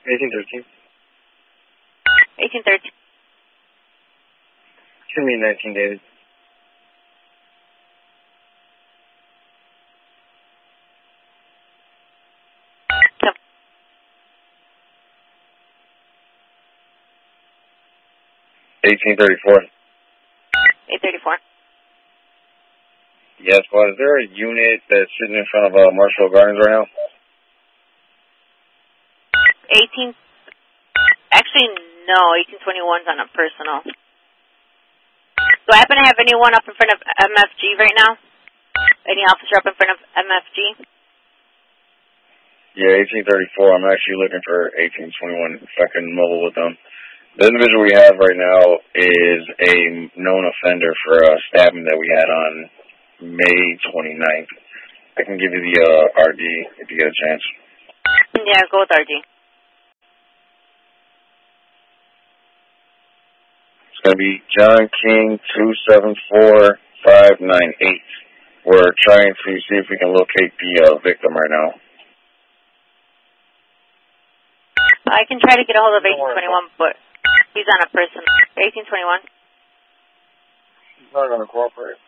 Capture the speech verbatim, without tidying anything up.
eighteen thirteen. eighteen thirteen. Should be nineteen, David. Yep. eighteen thirty-four. eight thirty-four. Yes, well, is there a unit that's sitting in front of uh, Marshall Gardens right now? eighteen. Actually, no. eighteen twenty-one's on a personal. Do I happen to have anyone up in front of M F G right now? Any officer up in front of M F G? Yeah, eighteen thirty-four. I'm actually looking for eighteen twenty-one if I can mobile with them. The individual we have right now is a known offender for a stabbing that we had on May twenty-ninth. I can give you the uh, R D if you get a chance. Yeah, go with R D. It's going to be John King two seven four five nine eight. We're trying to see if we can locate the uh, victim right now. I can try to get a hold of eighteen twenty-one, but he's on a person. eighteen twenty-one. He's not going to cooperate.